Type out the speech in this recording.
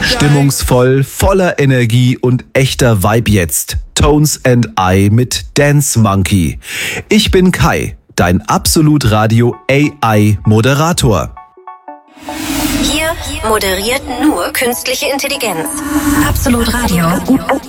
Stimmungsvoll, voller Energie und echter Vibe jetzt. Tones and I mit Dance Monkey. Ich bin Kai, dein Absolut Radio AI Moderator. Hier moderiert nur künstliche Intelligenz. Absolut Radio.